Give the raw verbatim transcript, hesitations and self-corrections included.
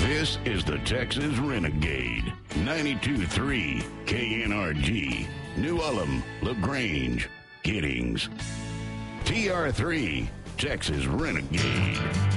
This is the Texas Renegade. ninety-two point three K N R G. New Ulm, LaGrange, Giddings. T R three, Texas Renegade.